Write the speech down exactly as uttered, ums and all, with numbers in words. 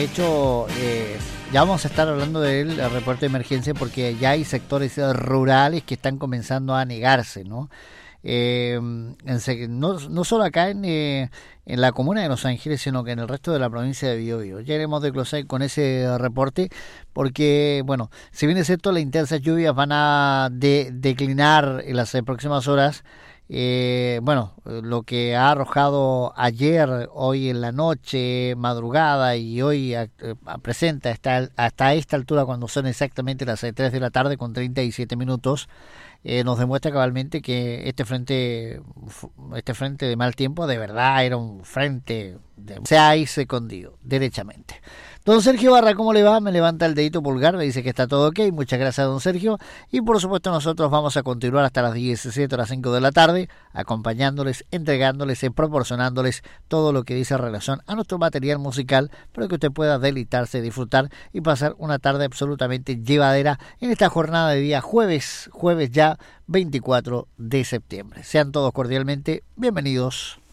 hecho, eh, ya vamos a estar hablando del reporte de emergencia porque ya hay sectores rurales que están comenzando a negarse, ¿no? Eh, en, no, no solo acá en, eh, en la comuna de Los Ángeles, sino que en el resto de la provincia de Biobío. Ya iremos desglosar con ese reporte porque, bueno, si bien es cierto, las intensas lluvias van a de, declinar en las próximas horas. Eh, bueno, lo que ha arrojado ayer, hoy en la noche, madrugada y hoy a, a presenta hasta, hasta esta altura, cuando son exactamente las tres de la tarde con treinta y siete minutos, eh, nos demuestra cabalmente que este frente este frente de mal tiempo de verdad era un frente de, se ha escondido derechamente. Don Sergio Barra, ¿cómo le va? Me levanta el dedito pulgar, me dice que está todo ok. Muchas gracias, don Sergio. Y por supuesto nosotros vamos a continuar hasta las diecisiete horas cinco de la tarde, acompañándoles, entregándoles y proporcionándoles todo lo que dice en relación a nuestro material musical, para que usted pueda deleitarse, disfrutar y pasar una tarde absolutamente llevadera en esta jornada de día jueves, jueves ya veinticuatro de septiembre. Sean todos cordialmente bienvenidos.